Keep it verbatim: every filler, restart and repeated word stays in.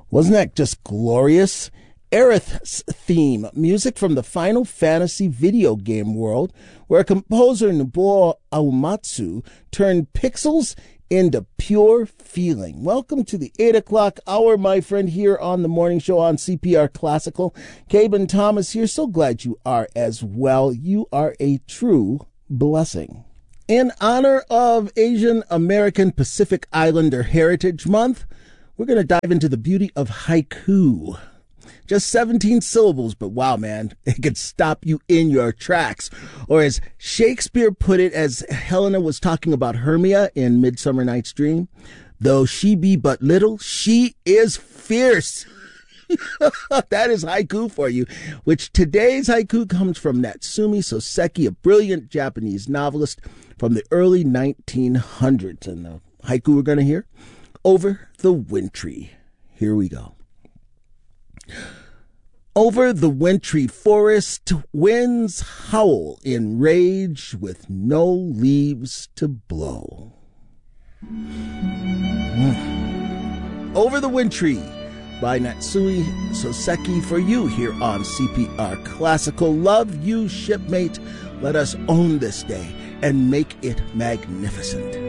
Wasn't that just glorious? Aerith's theme, music from the Final Fantasy video game world, where composer Nobuo Uematsu turned pixels into pure feeling. Welcome to the eight o'clock hour, my friend, here on the morning show on C P R Classical. Caben Thomas here. So glad you are as well. You are a true blessing. In honor of Asian American Pacific Islander Heritage Month, we're going to dive into the beauty of haiku. Just seventeen syllables, but wow, man, it could stop you in your tracks. Or as Shakespeare put it, as Helena was talking about Hermia in Midsummer Night's Dream, though she be but little, she is fierce. That is haiku for you, which today's haiku comes from Natsumi Soseki, a brilliant Japanese novelist from the early nineteen hundreds. And the haiku we're going to hear, Over the Wintry. Here we go. Over the wintry forest, winds howl in rage with no leaves to blow. Mm. Over the Wintry by Natsumi Soseki for you here on C P R Classical. Love you, shipmate. Let us own this day and make it magnificent.